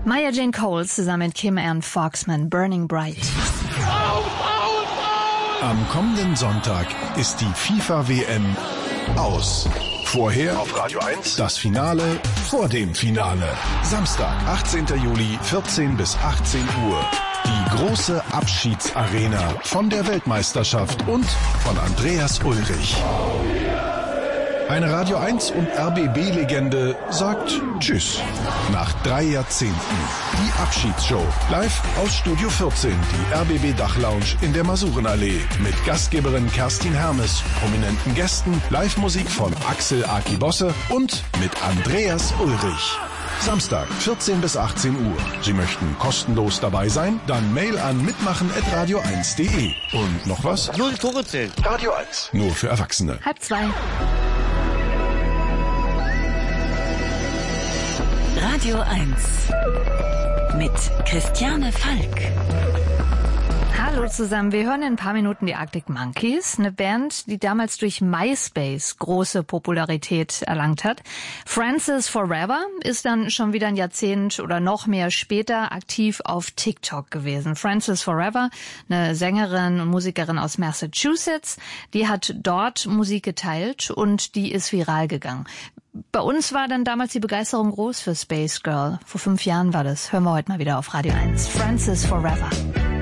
Maya Jane Coles zusammen mit Kim Ann Foxman, Burning Bright. Am kommenden Sonntag ist die FIFA-WM aus. Vorher auf Radio 1 das Finale vor dem Finale. Samstag, 18. Juli, 14 bis 18 Uhr. Die große Abschiedsarena von der Weltmeisterschaft und von Andreas Ulrich. Eine Radio 1 und RBB-Legende sagt Tschüss. Nach 3 Jahrzehnten. Die Abschiedsshow. Live aus Studio 14, die RBB-Dachlounge in der Masurenallee. Mit Gastgeberin Kerstin Hermes, prominenten Gästen, Live-Musik von Axel Aki Bosse und mit Andreas Ulrich. Samstag, 14 bis 18 Uhr. Sie möchten kostenlos dabei sein? Dann Mail an mitmachen@radio1.de. Und noch was? Nur die Tore zählen. Radio 1. Nur für Erwachsene. 1:30. Radio 1 mit Christiane Falk. Hallo zusammen, wir hören in ein paar Minuten die Arctic Monkeys, eine Band, die damals durch MySpace große Popularität erlangt hat. Frances Forever ist dann schon wieder ein Jahrzehnt oder noch mehr später aktiv auf TikTok gewesen. Frances Forever, eine Sängerin und Musikerin aus Massachusetts, die hat dort Musik geteilt und die ist viral gegangen. Bei uns war dann damals die Begeisterung groß für Space Girl. Vor 5 Jahren war das. Hören wir heute mal wieder auf Radio 1. Frances Forever.